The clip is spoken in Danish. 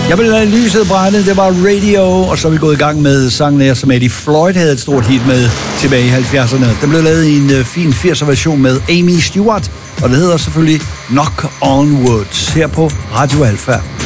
Jeg vil lade lyset brænde, det var Radio, og så er vi gået i gang med sangen her, som Eddie Floyd havde et stort hit med tilbage i 70'erne. Den blev lavet i en fin 80'er-version med Amy Stewart, og det hedder selvfølgelig Knock on Wood her på Radio Alpha.